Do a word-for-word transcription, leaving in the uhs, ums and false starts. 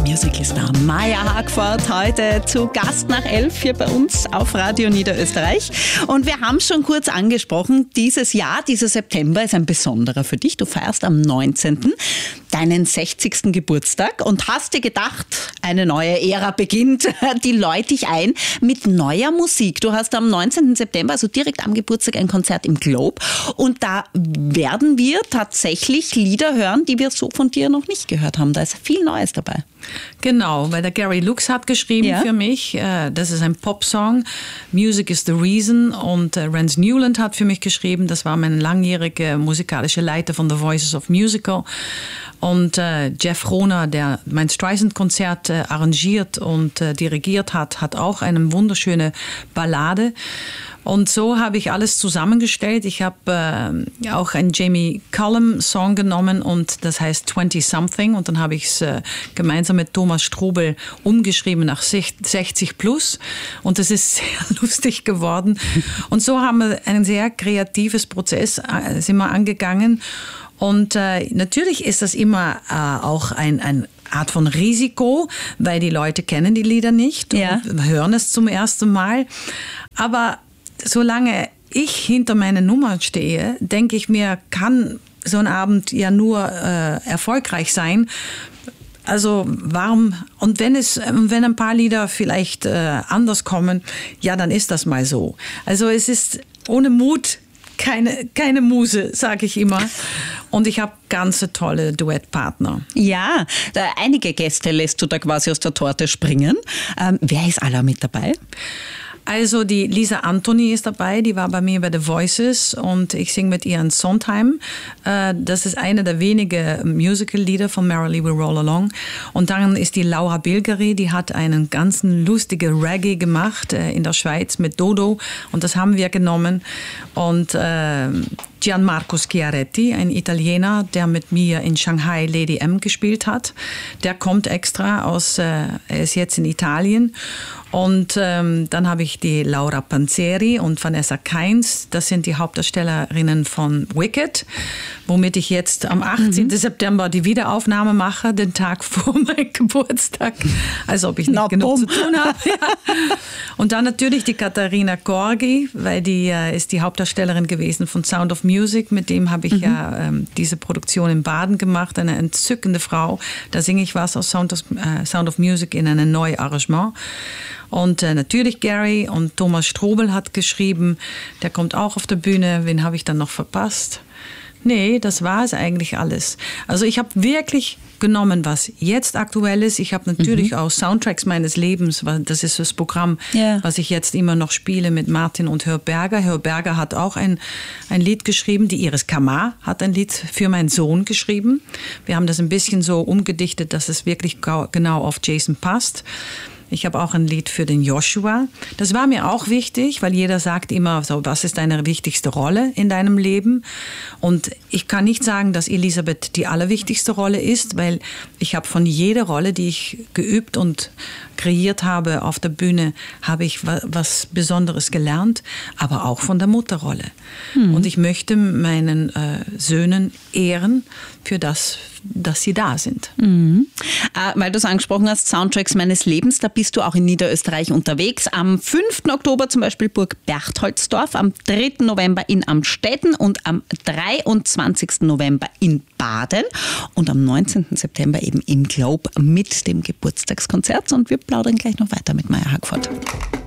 Music ist da. Maja Hagfort heute zu Gast nach elf hier bei uns auf Radio Niederösterreich. Und wir haben es schon kurz angesprochen, dieses Jahr, dieser September ist ein besonderer für dich. Du feierst am neunzehnten deinen sechzigsten Geburtstag und hast dir gedacht, eine neue Ära beginnt. Die läute dich ein mit neuer Musik. Du hast am neunzehnten September, also direkt am Geburtstag, ein Konzert im Globe. Und da werden wir tatsächlich Lieder hören, die wir so von dir noch nicht gehört haben. Da ist viel Neues dabei. Genau, weil der Gary Lux hat geschrieben ja. für mich. Das ist ein Popsong. Music is the Reason. Und Rance Newland hat für mich geschrieben. Das war mein langjähriger musikalischer Leiter von The Voices of Musical. Und äh, Jeff Rohner, der mein Streisand-Konzert äh, arrangiert und äh, dirigiert hat, hat auch eine wunderschöne Ballade. Und so habe ich alles zusammengestellt. Ich habe äh, auch einen Jamie Cullum-Song genommen und das heißt twenty something. Und dann habe ich es äh, gemeinsam mit Thomas Strobel umgeschrieben nach sechzig plus. Und das ist sehr lustig geworden. Und so haben wir ein sehr kreatives Prozess äh, sind wir angegangen. Und äh, natürlich ist das immer äh, auch ein, ein Art von Risiko, weil die Leute kennen die Lieder nicht ja. und hören es zum ersten Mal. Aber solange ich hinter meiner Nummer stehe, denke ich mir, kann so ein Abend ja nur äh, erfolgreich sein. Also warum, und wenn es, wenn ein paar Lieder vielleicht äh, anders kommen, ja, dann ist das mal so. Also es ist ohne Mut Keine, keine Muse, sage ich immer. Und ich habe ganz tolle Duettpartner. Ja, da, einige Gäste lässt du da quasi aus der Torte springen. Ähm, wer ist alle mit dabei? Also die Lisa Anthony ist dabei, die war bei mir bei The Voices und ich singe mit ihr in Sondheim. Das ist eine der wenigen Musical-Lieder von Merrily We Roll Along. Und dann ist die Laura Bilgeri, die hat einen ganz lustigen Reggae gemacht in der Schweiz mit Dodo und das haben wir genommen. Und äh, Gianmarco Schiaretti, ein Italiener, der mit mir in Shanghai Lady M gespielt hat. Der kommt extra aus, äh, er ist jetzt in Italien. Und ähm, dann habe ich die Laura Panzeri und Vanessa Kainz. Das sind die Hauptdarstellerinnen von Wicked, womit ich jetzt am achtzehnten Mhm. September die Wiederaufnahme mache, den Tag vor meinem Geburtstag. Als ob ich nicht Na, genug bumm. zu tun habe. Ja. Und dann natürlich die Katharina Gorgi, weil die äh, ist die Hauptdarstellerin gewesen von Sound of Music. Mit dem habe ich mhm. ja ähm, diese Produktion in Baden gemacht. Eine entzückende Frau. Da singe ich was aus Sound of, äh, Sound of Music in einem neuen Arrangement. Und äh, natürlich Gary und Thomas Strobel hat geschrieben, der kommt auch auf der Bühne. Wen habe ich dann noch verpasst? Nee, das war es eigentlich alles. Also ich habe wirklich genommen, was jetzt aktuell ist. Ich habe natürlich mhm. auch Soundtracks meines Lebens. Das ist das Programm, yeah. was ich jetzt immer noch spiele mit Martin und Herr Berger. Herr Berger hat auch ein, ein Lied geschrieben. Die Iris Kamar hat ein Lied für meinen Sohn geschrieben. Wir haben das ein bisschen so umgedichtet, dass es wirklich genau auf Jason passt. Ich habe auch ein Lied für den Joshua. Das war mir auch wichtig, weil jeder sagt immer, so, was ist deine wichtigste Rolle in deinem Leben? Und ich kann nicht sagen, dass Elisabeth die allerwichtigste Rolle ist, weil ich habe von jeder Rolle, die ich geübt und kreiert habe auf der Bühne, habe ich was Besonderes gelernt, aber auch von der Mutterrolle. Hm. Und ich möchte meinen äh, Söhnen ehren für das, dass sie da sind. Mhm. Äh, weil du es angesprochen hast, Soundtracks meines Lebens, da bist du auch in Niederösterreich unterwegs. Am fünften Oktober zum Beispiel Burg Berchtoldsdorf, am dritten November in Amstetten und am dreiundzwanzigsten November in Baden und am neunzehnten September eben im Globe mit dem Geburtstagskonzert. Und wir plaudern gleich noch weiter mit Maja Hagfort.